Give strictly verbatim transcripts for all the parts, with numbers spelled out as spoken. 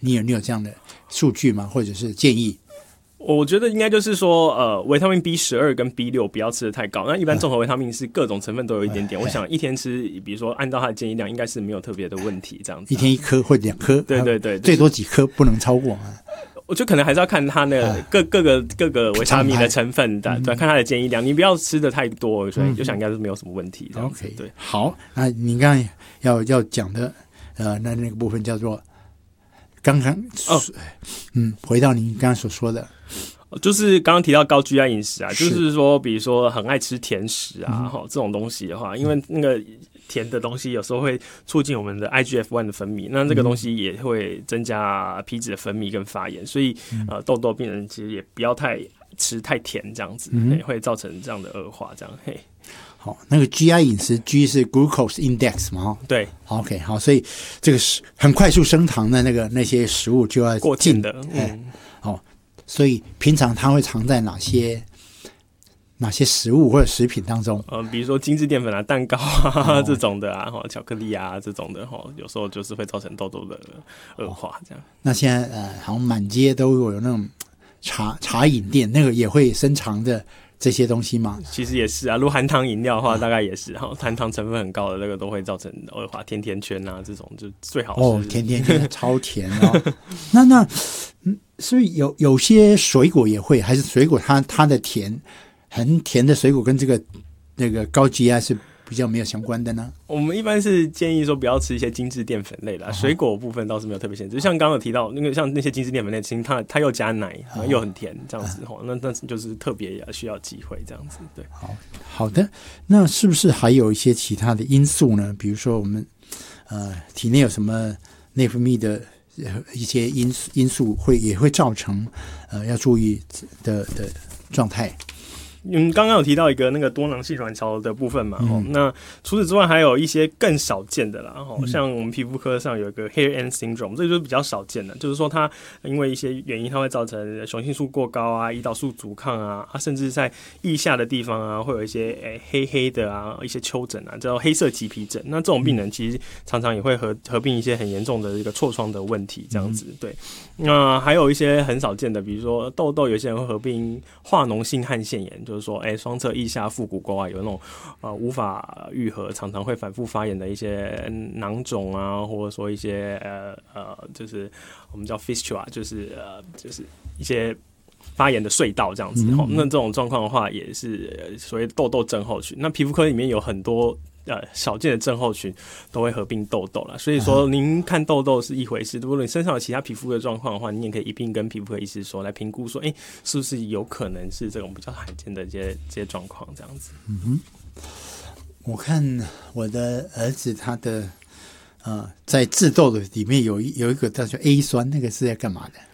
你有你有这样的数据吗？或者是建议？ 我觉得应该就是说，呃，维他命 B 十二 跟 B 六不要吃的太高。那一般综合维他命是各种成分都有一点点，我想一天吃，比如说按照它的建议量，应该是没有特别的问题，这样子、啊。 一天一颗或两颗， 对对 对, 对， 最多几颗不能超过。 我觉得可能还是要看它的各各个各个维他命的成分的，对，看它的建议量，你不要吃的太多，所以就想应该是没有什么问题。这样子 OK， 对， 好，那你刚刚要要讲的，呃，那那个部分叫做刚刚哦，嗯，回到您刚刚所说的。 就是刚刚提到高 G I 饮食啊，就是说，比如说很爱吃甜食啊，嗯、这种东西的话，因为那个甜的东西有时候会促进我们的 I G F 一 的分泌，那这个东西也会增加皮脂的分泌跟发炎，所以呃，痘痘病人其实也不要太吃太甜，这样子、嗯、会造成这样的恶化，这样嘿。 好，那个 G I 饮食 G 是 glucose index 嘛？ 对 ，OK， 好，所以这个是很快速升糖的那个那些食物就要过禁的， 嗯，好。所以平常它会藏在哪些哪些食物或者食品当中？ 呃，比如说精致淀粉啊、蛋糕啊、哦、这种的啊，巧克力啊这种的哈，有时候就是会造成痘痘的恶化这样。 那现在呃，好像满街都有那种茶茶饮店，那个也会深藏的这些东西吗？ 其实也是啊，如果含糖饮料的话，大概也是哈，含糖成分很高的那个都会造成恶化，甜甜圈啊这种就最好是哦，甜甜圈超甜哦。那那嗯，所以有有些水果也会，还是水果它它的甜很甜的水果跟这个那个高 G I 是比较没有相关的呢？ 我们一般是建议说不要吃一些精致淀粉类的、啊，水果部分倒是没有特别限制。像刚刚有提到那个像那些精致淀粉类，其实它它又加奶，又很甜，这样子吼、哦，那那就是特别需要忌讳这样子。对， 好好的，那是不是还有一些其他的因素呢？比如说我们呃体内有什么内分泌的一些因素因素会也会造成呃要注意的的状态？ 嗯，刚刚有提到一个那个多囊性卵巢的部分嘛，嗯、那除此之外还有一些更少见的啦，嗯、像我们皮肤科上有一个 hair end syndrome， 这就是比较少见的，就是说它因为一些原因，它会造成雄性素过高啊、胰岛素阻抗啊，啊甚至在腋下的地方啊，会有一些、欸、黑黑的啊、一些丘疹啊，叫黑色棘皮疹。那这种病人其实常常也会合合并一些很严重的一个痤疮的问题，这样子。对，那还有一些很少见的，比如说痘痘，有些人会合并化脓性汗腺炎，就是说，哎，双侧腋下腹股沟啊，有那种呃无法愈合，常常会反复发炎的一些囊肿啊，或者说一些呃呃，就是我们叫 fistula， 就是呃就是一些发炎的隧道这样子。嗯、那这种状况的话，也是所谓痘痘症候群。那皮肤科里面有很多。呃，少见的症候群都会合并痘痘啦，所以说您看痘痘是一回事，如果你身上有其他皮肤的状况的话，你也可以一并跟皮肤科医师说，来评估说，哎、欸，是不是有可能是这种比较罕见的这些这些状况这样子。 嗯哼，我看我的儿子他的呃，在治痘的里面有一有一个叫做 A 酸，那个是在干嘛的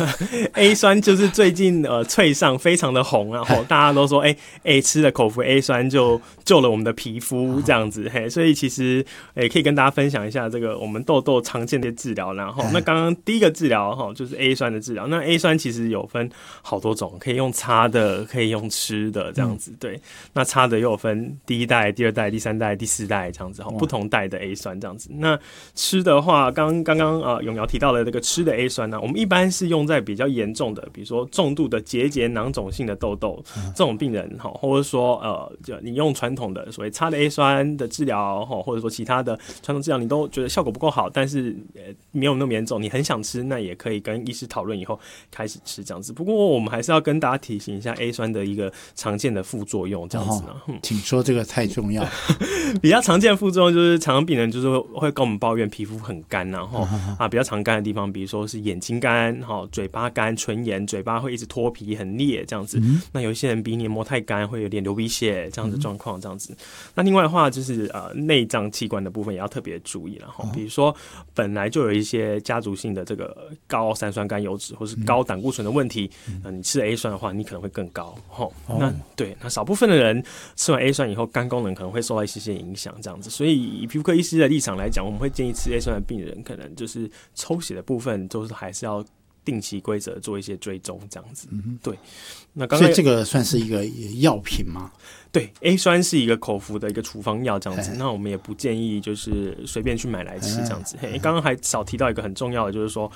？A 酸就是最近呃脆上非常的红，然后大家都说哎哎、欸欸、吃了口服 A 酸就救了我们的皮肤这样子，嘿，所以其实哎、欸、可以跟大家分享一下这个我们痘痘常见的治疗。然后那刚刚第一个治疗哈就是 A 酸的治疗，那 A 酸其实有分好多种，可以用擦的，可以用吃的这样子。对，那擦的又有分第一代、第二代、第三代、第四代这样子哈，不同代的 A 酸这样子。那吃的话，刚刚刚呃永瑶提到的这个吃的 A 酸呢、啊，我们一般是用用在比较严重的，比如说重度的结节囊肿性的痘痘，嗯、这种病人哈，或者说呃，就你用传统的所谓擦的 A 酸的治疗哈，或者说其他的传统治疗，你都觉得效果不够好，但是呃没有那么严重，你很想吃，那也可以跟医师讨论以后开始吃这样子。不过我们还是要跟大家提醒一下 A 酸的一个常见的副作用，这样子呢、哦嗯。请说，这个太重要。 比较常见的副作用就是，常常病人就是会跟我们抱怨皮肤很干，然后啊比较常干的地方，比如说是眼睛干哈。嘴巴干、唇炎，嘴巴会一直脱皮、很裂这样子。嗯、那有一些人鼻黏膜太干，会有点流鼻血这样子状况，这样子。那另外的话，就是呃内脏器官的部分也要特别注意了哈。比如说，本来就有一些家族性的这个高三酸甘油脂或是高胆固醇的问题，嗯呃、你吃 A 酸的话，你可能会更高。哦、那对，那少部分的人吃完 A 酸以后，肝功能可能会受到一些些影响，这样子。所以以皮肤科医师的立场来讲，我们会建议吃 A 酸的病人，可能就是抽血的部分，就是还是要定期规则做一些追踪，这样子。嗯、对，那刚刚所以这个算是一个药品吗？ 对 ，A 酸是一个口服的一个处方药，这样子。那我们也不建议就是随便去买来吃，这样子。嘿，刚刚还少提到一个很重要的，就是说